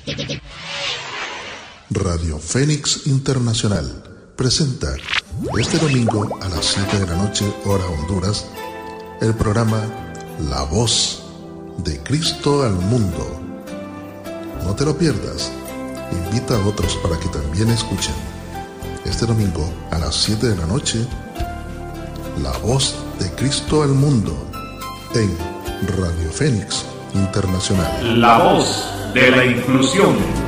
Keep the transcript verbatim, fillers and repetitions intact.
Radio Fénix Internacional presenta este domingo a las siete de la noche, hora Honduras, el programa La Voz de Cristo al Mundo. No te lo pierdas, invita a otros para que también escuchen. Este domingo a las siete de la noche, La Voz de Cristo al Mundo en Radio Fénix Internacional. La voz de la inclusión.